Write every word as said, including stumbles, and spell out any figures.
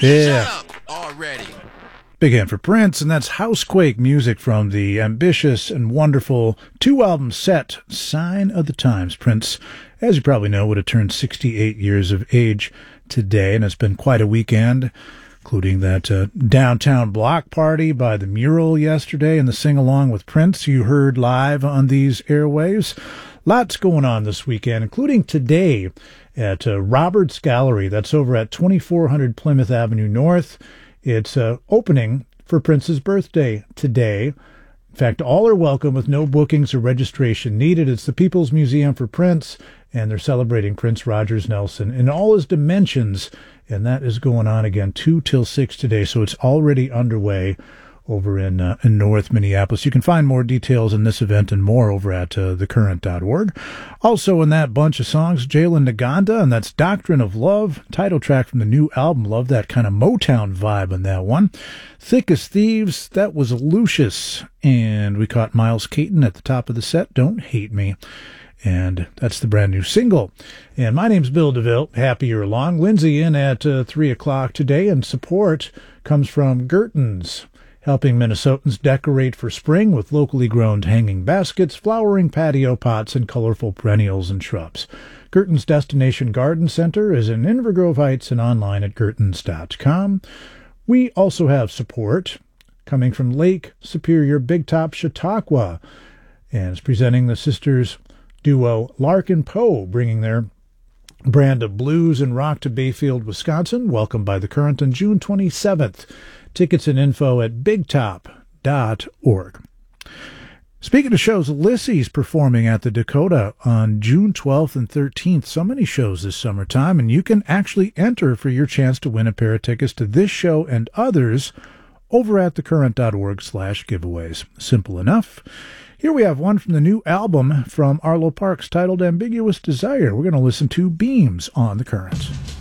Yeah. Shut up already. Big hand for Prince, and that's Housequake music from the ambitious and wonderful two-album set, Sign of the Times. Prince, as you probably know, would have turned sixty-eight years of age today, and it's been quite a weekend, including that uh, downtown block party by the Mural yesterday and the sing-along with Prince you heard live on these airwaves. Lots going on this weekend, including today at uh, Roberts Gallery. That's over at twenty-four hundred Plymouth Avenue North. It's uh, opening for Prince's birthday today. In fact, all are welcome with no bookings or registration needed. It's the People's Museum for Prince, and they're celebrating Prince Rogers Nelson in all his dimensions, and that is going on again two till six today, so it's already underway over in uh, in North Minneapolis. You can find more details on this event and more over at uh, the current dot org. Also in that bunch of songs, Jalen Naganda, and that's Doctrine of Love, title track from the new album. Love that kind of Motown vibe on that one. Thick as Thieves, that was Lucius, and we caught Miles Caton at the top of the set, Don't Hate Me. And that's the brand new single. And my name's Bill DeVille. Happy you're along. Lindsay in at uh, three o'clock today, and support comes from Gerton's, helping Minnesotans decorate for spring with locally grown hanging baskets, flowering patio pots, and colorful perennials and shrubs. Gerton's Destination Garden Center is in Inver Grove Heights and online at gertons dot com. We also have support coming from Lake Superior Big Top Chautauqua, and it's presenting the sisters duo Larkin Poe, bringing their brand of blues and rock to Bayfield, Wisconsin. Welcome by the Current on June twenty-seventh. Tickets and info at big top dot org. Speaking of shows, Lissy's performing at the Dakota on June twelfth and thirteenth. So many shows this summertime, and you can actually enter for your chance to win a pair of tickets to this show and others over at the current dot org slash giveaways. Simple enough. Here we have one from the new album from Arlo Parks titled Ambiguous Desire. We're going to listen to Beams on the Current.